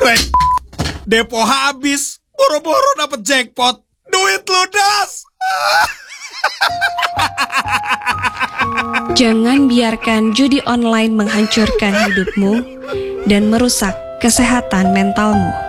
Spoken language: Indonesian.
Depo habis, boro-boro dapet jackpot, duit ludas. Jangan biarkan judi online menghancurkan hidupmu dan merusak kesehatan mentalmu.